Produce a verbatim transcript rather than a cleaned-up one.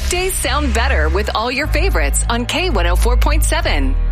Weekdays sound better with all your favorites on K one oh four point seven.